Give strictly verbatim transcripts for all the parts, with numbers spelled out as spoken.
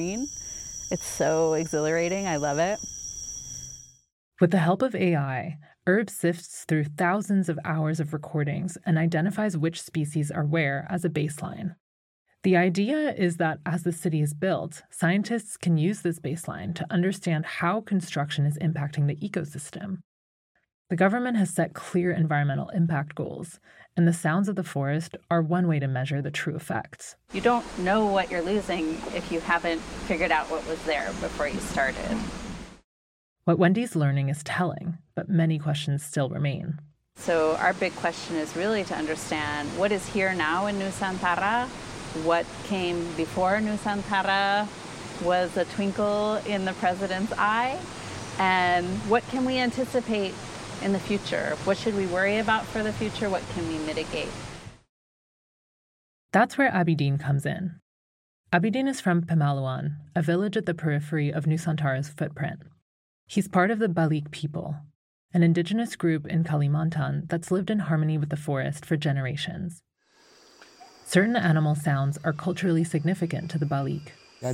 It's so exhilarating. I love it. With the help of A I, Herb sifts through thousands of hours of recordings and identifies which species are where as a baseline. The idea is that as the city is built, scientists can use this baseline to understand how construction is impacting the ecosystem. The government has set clear environmental impact goals, and the sounds of the forest are one way to measure the true effects. You don't know what you're losing if you haven't figured out what was there before you started. What Wendy's learning is telling, but many questions still remain. So our big question is really to understand what is here now in Nusantara, what came before Nusantara was a twinkle in the president's eye, and what can we anticipate in the future? What should we worry about for the future? What can we mitigate? That's where Abidine comes in. Abidine is from Pemaluan, a village at the periphery of Nusantara's footprint. He's part of the Balik people, an indigenous group in Kalimantan that's lived in harmony with the forest for generations. Certain animal sounds are culturally significant to the Balik. In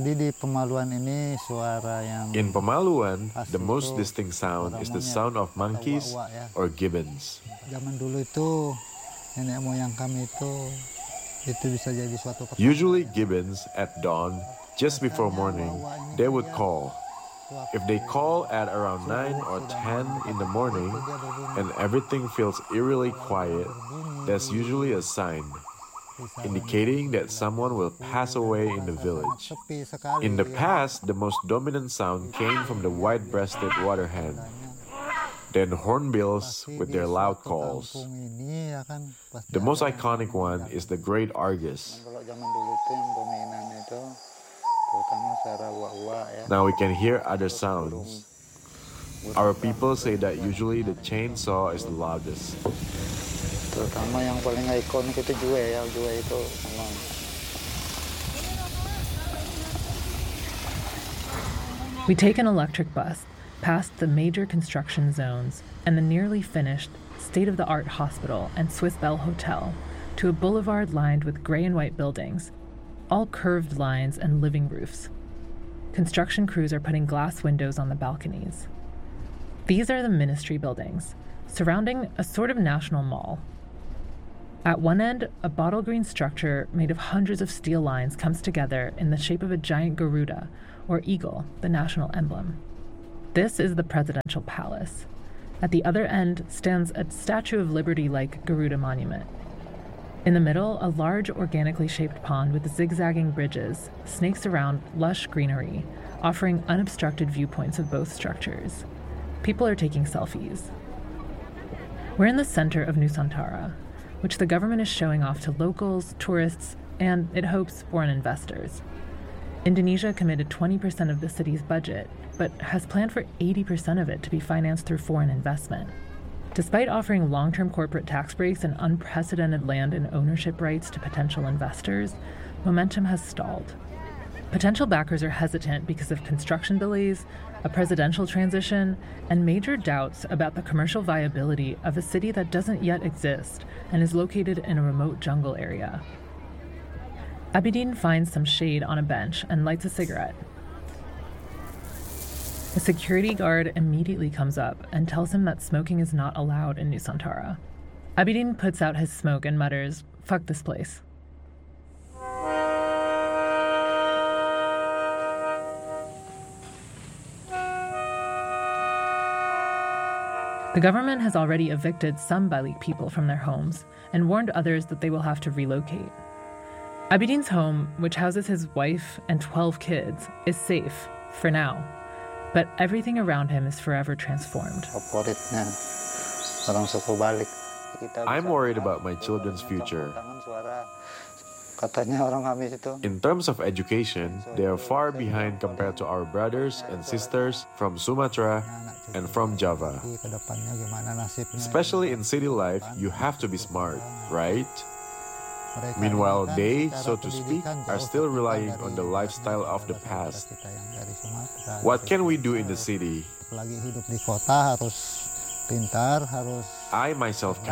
Pemaluan, the most distinct sound is the sound of monkeys or gibbons. Usually gibbons at dawn, just before morning, they would call. If they call at around nine or ten in the morning and everything feels eerily quiet, that's usually a sign, indicating that someone will pass away in the village. In the past, the most dominant sound came from the white-breasted water hen, then hornbills with their loud calls. The most iconic one is the great Argus. Now we can hear other sounds. Our people say that usually the chainsaw is the loudest. We take an electric bus past the major construction zones and the nearly finished state-of-the-art hospital and Swiss Bell Hotel to a boulevard lined with gray and white buildings, all curved lines and living roofs. Construction crews are putting glass windows on the balconies. These are the ministry buildings, surrounding a sort of national mall. At one end, a bottle green structure made of hundreds of steel lines comes together in the shape of a giant Garuda, or eagle, the national emblem. This is the presidential palace. At the other end stands a Statue of Liberty-like Garuda monument. In the middle, a large organically shaped pond with zigzagging bridges snakes around lush greenery, offering unobstructed viewpoints of both structures. People are taking selfies. We're in the center of Nusantara, which the government is showing off to locals, tourists, and, it hopes, foreign investors. Indonesia committed twenty percent of the city's budget, but has planned for eighty percent of it to be financed through foreign investment. Despite offering long-term corporate tax breaks and unprecedented land and ownership rights to potential investors, momentum has stalled. Potential backers are hesitant because of construction delays, a presidential transition, and major doubts about the commercial viability of a city that doesn't yet exist and is located in a remote jungle area. Abidine finds some shade on a bench and lights a cigarette. A security guard immediately comes up and tells him that smoking is not allowed in Nusantara. Abidine puts out his smoke and mutters, "Fuck this place." The government has already evicted some Balik people from their homes and warned others that they will have to relocate. Abidine's home, which houses his wife and twelve kids, is safe, for now. But everything around him is forever transformed. I'm worried about my children's future. In terms of education, they are far behind compared to our brothers and sisters from Sumatra and from Java. Especially in city life, you have to be smart, right? Meanwhile, they, so to speak, are still relying on the lifestyle of the past. What can we do in the city? I myself